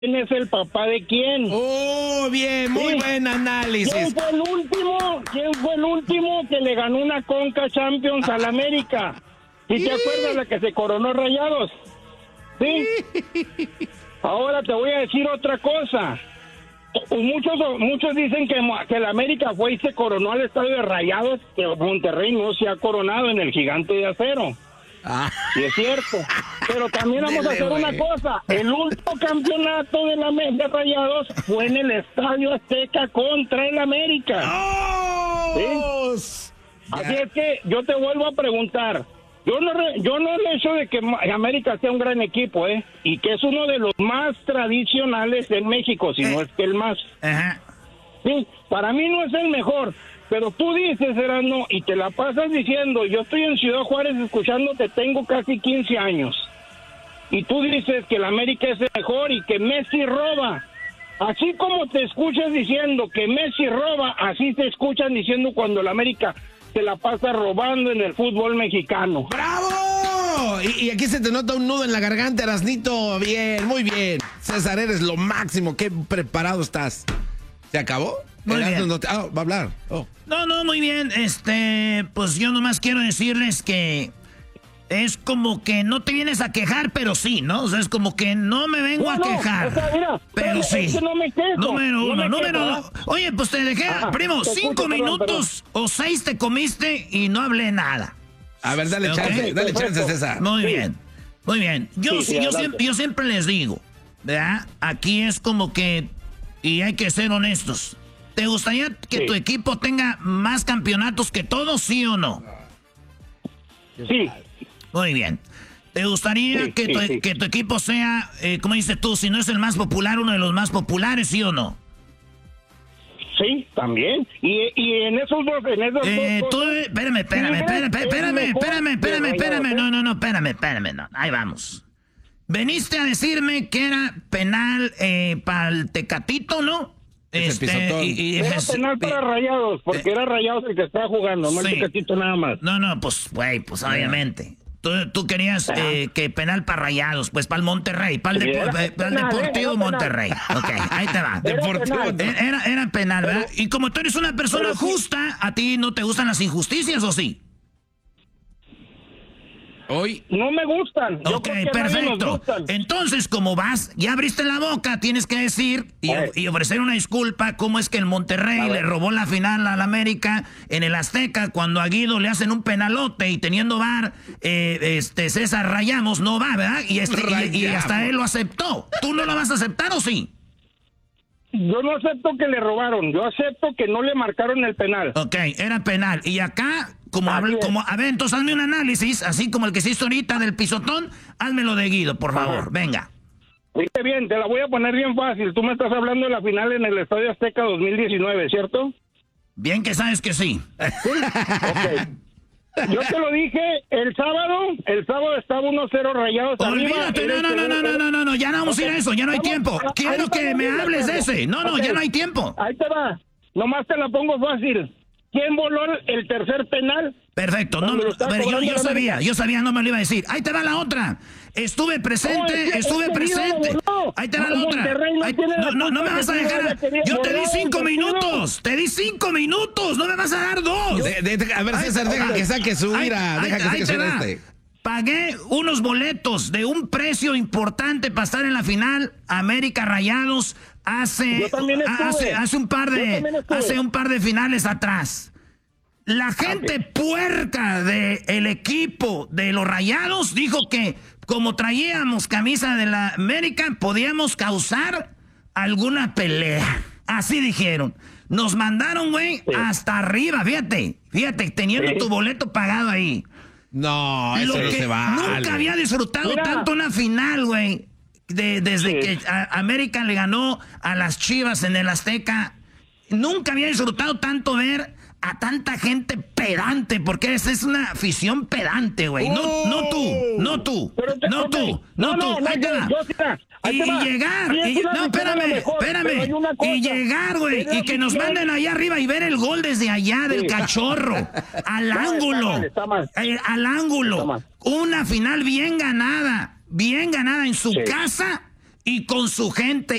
quién es el papá de quién. Oh, bien, muy buen análisis. ¿Quién fue el último que le ganó una Conca Champions al América? ¿Sí te acuerdas la que se coronó Rayados? Sí. Ahora te voy a decir otra cosa. Muchos dicen que el América fue y se coronó al estadio de Rayados, que Monterrey no se ha coronado en el Gigante de Acero. Sí, es cierto. Pero también vamos a hacer una cosa. El último campeonato de Rayados fue en el Estadio Azteca contra el América. ¿Sí? Así es que yo te vuelvo a preguntar. Yo no el hecho de que América sea un gran equipo, y que es uno de los más tradicionales en México, si no es que el más. Sí, para mí no es el mejor. Pero tú dices, Erasmo, y te la pasas diciendo, yo estoy en Ciudad Juárez escuchándote, tengo casi 15 años. Y tú dices que el América es el mejor y que Messi roba. Así como te escuchas diciendo que Messi roba, así te escuchan diciendo cuando el América se la pasa robando en el fútbol mexicano. ¡Bravo! Y aquí se te nota un nudo en la garganta, Erasnito. Bien, muy bien. César, eres lo máximo. Qué preparado estás. ¿Se acabó? Muy bien. Va a hablar. No, muy bien. Pues yo nomás quiero decirles que es como que no te vienes a quejar, pero sí, ¿no? O sea, es como que no me vengo a quejar. O sea, mira, pero sí. Es que no me quejo. Número uno. Oye, pues te dejé, primo, 5 minutos o 6 te comiste y no hablé nada. A ver, dale chance, César. Muy bien. Yo siempre les digo, ¿verdad? Aquí es como que, y hay que ser honestos. ¿Te gustaría que tu equipo tenga más campeonatos que todos, sí o no? Sí. Muy bien. ¿Te gustaría que tu equipo sea, como dices tú, si no es el más popular, uno de los más populares, sí o no? Sí, también. Y en esos dos... Espérame. No. Ahí vamos. Veniste a decirme que era penal para el Tecatito, ¿no? Era penal para Rayados, porque era Rayados el que estaba jugando, no el Tecatito nada más. No, pues obviamente. Tú querías que penal para Rayados, pues para el Monterrey, para el Deportivo Monterrey. Ok, ahí te va. Era penal, ¿verdad? Y como tú eres una persona justa, ¿a ti no te gustan las injusticias o sí? Hoy no me gustan. Ok, perfecto. Entonces, como vas, ya abriste la boca, tienes que decir y ofrecer una disculpa cómo es que el Monterrey le robó la final al América en el Azteca cuando a Guido le hacen un penalote y teniendo VAR, César Rayamos no va, ¿verdad? Y hasta él lo aceptó. ¿Tú no lo vas a aceptar o sí? Yo no acepto que le robaron, yo acepto que no le marcaron el penal. Ok, era penal. Y acá, a ver, entonces hazme un análisis, así como el que hiciste ahorita del pisotón, házmelo de Guido, por favor, venga. Oye, bien, te la voy a poner bien fácil. Tú me estás hablando de la final en el Estadio Azteca 2019, ¿cierto? Bien que sabes que sí. ¿Sí? Ok. Yo te lo dije el sábado estaba 1-0 Rayados. Olvídate, no, ya no vamos a ir a eso, ya no hay tiempo. Quiero que me hables de ese. No, ya no hay tiempo. Ahí te va, nomás te la pongo fácil. ¿Quién voló el tercer penal? Perfecto, yo sabía, no me lo iba a decir. Ahí te va la otra. Estuve presente. Ahí te va la otra. No me vas a dejar. Yo te di 5 minutos. No me vas a dar 2. A ver, César, deja que saque su ira. Pagué unos boletos de un precio importante para estar en la final América Rayados hace un par de finales atrás. La gente puerca del equipo de los Rayados dijo que como traíamos camisa de la América podíamos causar alguna pelea. Así dijeron. Nos mandaron, güey, hasta arriba, fíjate, teniendo tu boleto pagado ahí. No, eso no se vale. Nunca había disfrutado tanto una final, güey. Desde que América le ganó a las Chivas en el Azteca. Nunca había disfrutado tanto ver a tanta gente pedante, porque esa es una afición pedante, güey. No tú. Ahí te va. Y llegar, y llegar, güey, y que nos manden allá arriba y ver el gol desde allá del Cachorro, al ángulo, una final bien ganada en su casa, y con su gente